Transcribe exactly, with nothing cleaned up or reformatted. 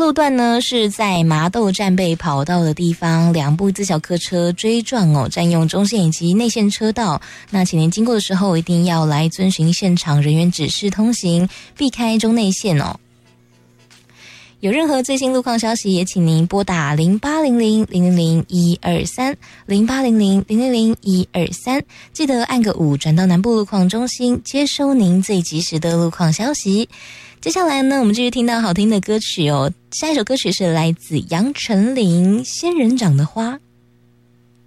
路段呢是在麻豆站被跑道的地方，两部自小客车追撞哦，占用中线以及内线车道。那请您经过的时候一定要来遵循现场人员指示通行，避开中内线哦。有任何最新路况消息，也请您拨打零八零零零零零一二三零八零零零零零一二三，记得按个五转到南部路况中心，接收您最及时的路况消息。接下来呢，我们继续听到好听的歌曲哦。下一首歌曲是来自杨丞琳《仙人掌的花》。